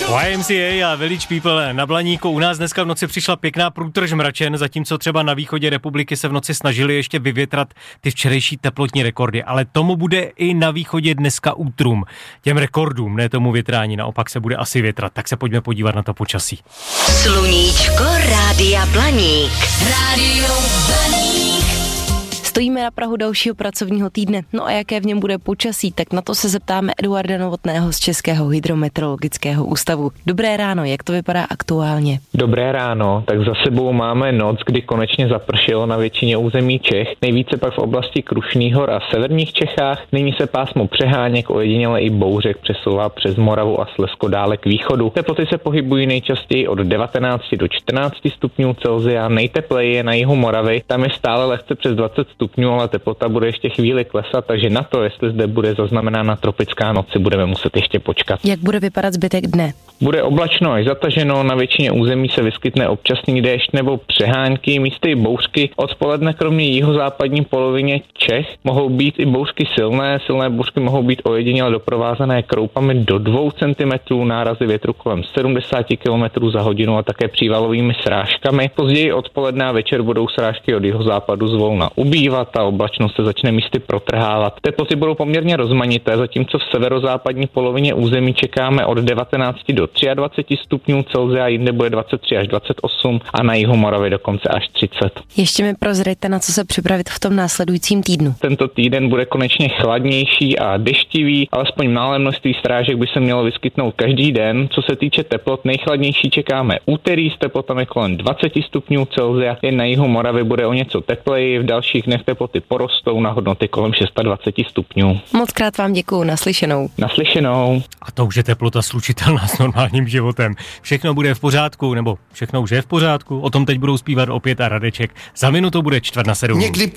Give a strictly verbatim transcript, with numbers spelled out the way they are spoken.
Y M C A a Village People na Blaníku. U nás dneska v noci přišla pěkná průtrž mračen, zatímco třeba na východě republiky se v noci snažili ještě vyvětrat ty včerejší teplotní rekordy, ale tomu bude i na východě dneska útrum. Těm rekordům, ne tomu větrání, naopak se bude asi větrat, tak se pojďme podívat na to počasí. Sluníčko Rádia Blaník. Rádio Blaník. Stojíme na prahu dalšího pracovního týdne. No a jaké v něm bude počasí, tak na to se zeptáme Eduarda Novotného z Českého hydrometeorologického ústavu. Dobré ráno, jak to vypadá aktuálně? Dobré ráno, tak za sebou máme noc, kdy konečně zapršelo na většině území Čech, nejvíce pak v oblasti Krušných hor a severních Čechách. Nyní se pásmo přeháněk, ojediněle i bouřek přesouvá přes Moravu a Slezsko dále k východu. Teploty se pohybují nejčastěji od devatenáct do čtrnáct stupňů Celsia, nejtepleji je na jihu Moravy, tam je stále lehce přes dvacet stupňů, ale teplota bude ještě chvíli klesat, takže na to, jestli zde bude zaznamenána tropická noc, si budeme muset ještě počkat. Jak bude vypadat zbytek dne? Bude oblačno až zataženo, na většině území se vyskytne občasný déšť nebo přehánky, místy i bouřky. Odpoledne kromě jihozápadní polovině Čech mohou být i bouřky silné, silné bouřky mohou být ojediněle doprovázené kroupami do dvou centimetrů, nárazy větru kolem sedmdesát kilometrů za hodinu a také přívalovými srážkami. Později odpoledne a večer budou srážky od jihozápadu zvolna ubývat a oblačnost se začne místy protrhávat. Teploty budou poměrně rozmanité, zatímco v severozápadní polovině území čekáme od devatenáct do dvacet tři stupňů Celsia, jinde bude dvacet tři až dvacet osm a na jihu Moravy dokonce až třicet. Ještě mi prozraďte, na co se připravit v tom následujícím týdnu. Tento týden bude konečně chladnější a deštivý, alespoň malé množství srážek by se mělo vyskytnout každý den. Co se týče teplot, nejchladnější čekáme úterý s teplotami kolem dvacet stupňů Celsia, jen na jihu Moravy bude o něco tepleji, v dalších dnech teploty porostou na hodnoty kolem dvacet šest stupňů. Moc krát vám děkuju, naslyšenou. Naslyšenou. A to už je teplota slučitelná s normálním životem. Všechno bude v pořádku, nebo všechno už je v pořádku, o tom teď budou zpívat opět a Radeček. Za minutu bude čtvrt na sedm. Někdy